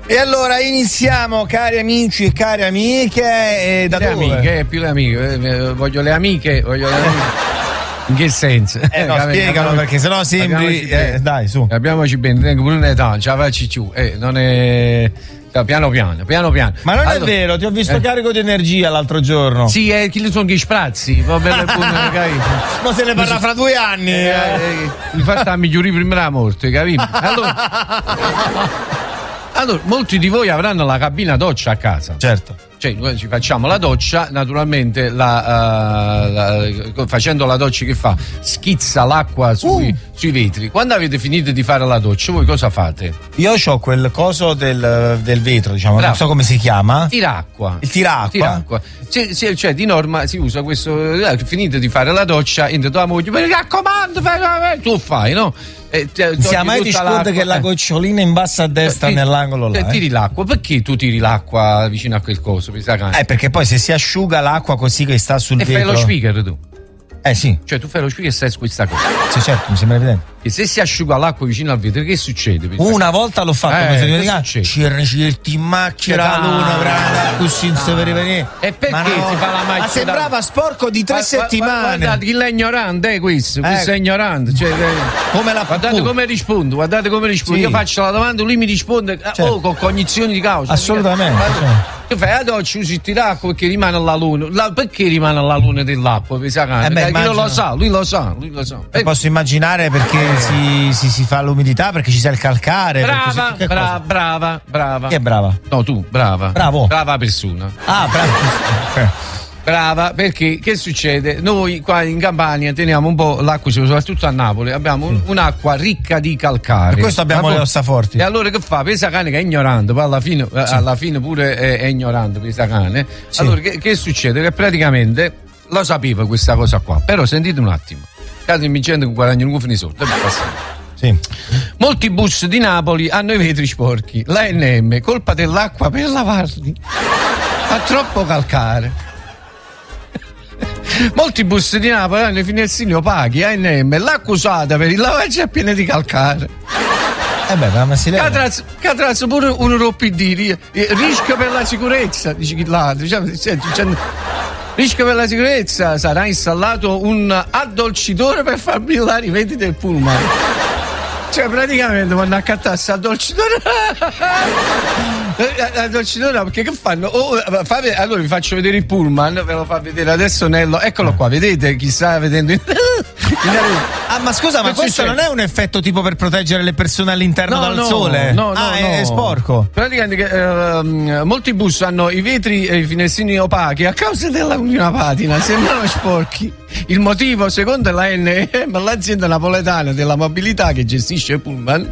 E allora iniziamo, cari amici e cari amiche. Da le dove? Amiche, più le amiche. Voglio le amiche. In che senso? No, spiegalo perché sennò sembri. Dai, su. Abbiamoci bene, tengo pure un'età, ce la faccio più. Non è. Piano piano. Ma non è vero, ti ho visto carico di energia l'altro giorno. Sì, chi sono gli sprazzi? Va bene, ma se ne parla fra 2 anni. Infatti a migliorare prima della morte, capito? Allora, molti di voi avranno la cabina doccia a casa. Certo. Cioè, noi ci facciamo la doccia, naturalmente facendo la doccia che fa? Schizza l'acqua sui vetri. Quando avete finito di fare la doccia, voi cosa fate? Io ho quel coso del vetro, diciamo, Bravo. non so come si chiama. Tiracqua. Il tiracqua? Cioè, di norma si usa questo, finite di fare la doccia, entra tua moglie, mi raccomando, tu fai, no? Si mai ti scorda che la gocciolina in basso a destra nell'angolo là? Tiri l'acqua, perché tu tiri l'acqua vicino a quel coso? Perché poi se si asciuga l'acqua così che sta sul vetro. E fai lo speaker tu. Sì. Cioè tu fai lo speaker e stai su questa cosa. Sì, certo, mi sembra evidente. E se si asciuga l'acqua vicino al vetro, che succede? Una volta l'ho fatto, c'erano certi in macchina, la luna, così non si vedeva niente. E perché si fa la macchina? Ma sembrava sporco di 3 settimane. Guardate, chi è ignorante, questo è ignorante. Cioè, guardate come rispondo, Sì. Io faccio la domanda, lui mi risponde con cognizione di causa. Assolutamente. Tu fai la doccia, usi il tiracqua perché rimane alla luna. Perché rimane alla luna dell'acqua? Chi non lo sa, lui lo sa. Posso immaginare perché si fa l'umidità, perché ci sia il calcare. Brava. Chi è brava? No, tu, brava. Bravo. Brava persona. Brava. Brava, perché che succede? Noi qua in Campania teniamo un po' l'acqua, soprattutto a Napoli, abbiamo un'acqua ricca di calcare. Per questo abbiamo le ossa forti. E allora che fa? Pesa cane che è ignorante, poi alla fine pure è ignorante pesa cane. Sì. Allora che succede? Che praticamente lo sapeva questa cosa qua, però sentite un attimo. Cade in gente con 49 fini sotto, Sì. Molti bus di Napoli hanno i vetri sporchi. L'ANM, colpa dell'acqua per lavarli, ha troppo calcare. Molti bus di Napoli hanno i finestrini opachi, ANM, l'acqua usata per il lavaggio è piena di calcare. Ma si leva. Catrazzo pure un roppidiri, rischio per la sicurezza, dice chi là, rischio per la sicurezza, sarà installato un addolcitore per far brillare i vetri del pullman. Cioè praticamente vanno a cattarsi addolcitore. Addolcitore, perché che fanno? Allora vi faccio vedere il pullman, ve lo fa vedere adesso Nello, eccolo qua, vedete chi sta vedendo ma scusa, ma questo non è un effetto tipo per proteggere le persone all'interno dal sole? No, è sporco. Praticamente molti bus hanno i vetri e i finestrini opachi a causa della lunga patina, sembrano sporchi. Il motivo, secondo l'ANM, l'azienda napoletana della mobilità che gestisce il pullman,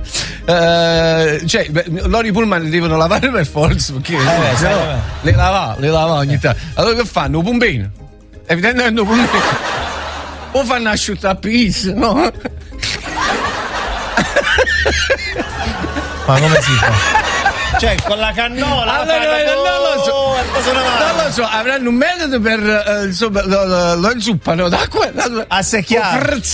loro i pullman li devono lavare per forza, perché le lava ogni tanto. Allora che fanno? Un pompino. Evidentemente un pompino. O fanno asciuttapizza, no? Ma come si fa? Cioè, con la cannola? Non lo so, avranno un metodo per lo inzuppano d'acqua a secchiare.